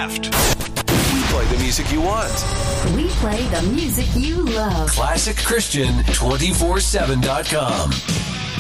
left. We play the music you want. We play the music you love. ClassicChristian247.com.